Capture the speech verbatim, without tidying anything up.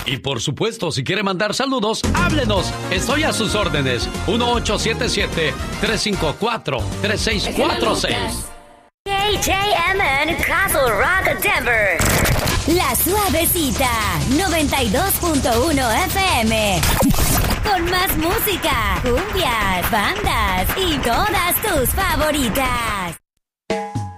Y por supuesto, si quiere mandar saludos, háblenos. Estoy a sus órdenes. uno ocho siete siete, tres cinco cuatro, tres seis cuatro seis. K J M N Castle Rock, Denver. La Suavecita, noventa y dos punto uno F M. Con más música, cumbias, bandas y todas tus favoritas.